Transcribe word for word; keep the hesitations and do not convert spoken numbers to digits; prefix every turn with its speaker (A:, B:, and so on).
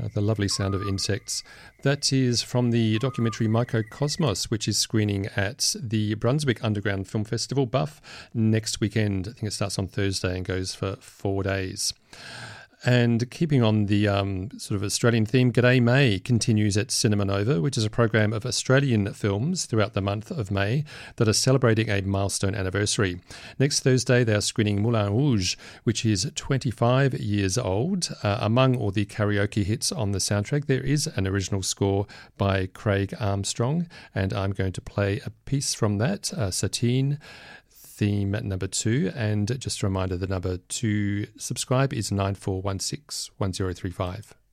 A: Uh, the lovely sound of insects. That is from the documentary Microcosmos, which is screening at the Brunswick Underground Film Festival, Buff, next weekend. I think it starts on Thursday and goes for four days. And keeping on the um, sort of Australian theme, G'day May continues at Cinema Nova, which is a program of Australian films throughout the month of May that are celebrating a milestone anniversary. Next Thursday, they are screening Moulin Rouge, which is twenty-five years old. Uh, among all the karaoke hits on the soundtrack, there is an original score by Craig Armstrong, and I'm going to play a piece from that, uh, Satine, theme number two. And just a reminder, the number to subscribe is nine four one six one zero three five.